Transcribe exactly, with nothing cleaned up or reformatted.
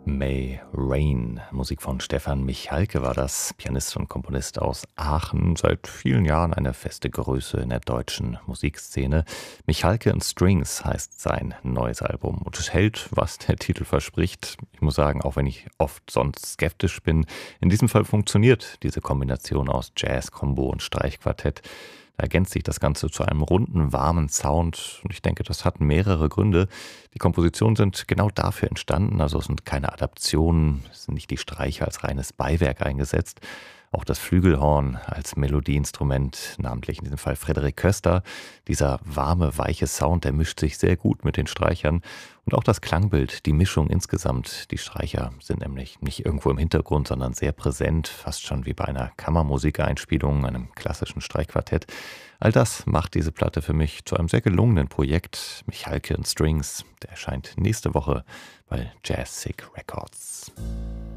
May Rain. Musik von Stefan Michalke war das, Pianist und Komponist aus Aachen, seit vielen Jahren eine feste Größe in der deutschen Musikszene. Michalke and Strings heißt sein neues Album und es hält, was der Titel verspricht. Ich muss sagen, auch wenn ich oft sonst skeptisch bin, in diesem Fall funktioniert diese Kombination aus Jazz, Combo und Streichquartett. Da ergänzt sich das Ganze zu einem runden, warmen Sound und ich denke, das hat mehrere Gründe. Die Kompositionen sind genau dafür entstanden, also es sind keine Adaptionen, es sind nicht die Streicher als reines Beiwerk eingesetzt. Auch das Flügelhorn als Melodieinstrument, namentlich in diesem Fall Frederik Köster. Dieser warme, weiche Sound, der mischt sich sehr gut mit den Streichern. Und auch das Klangbild, die Mischung insgesamt. Die Streicher sind nämlich nicht irgendwo im Hintergrund, sondern sehr präsent, fast schon wie bei einer Kammermusikeinspielung, einem klassischen Streichquartett. All das macht diese Platte für mich zu einem sehr gelungenen Projekt. Michalke and Strings, der erscheint nächste Woche bei Jazz Sick Records.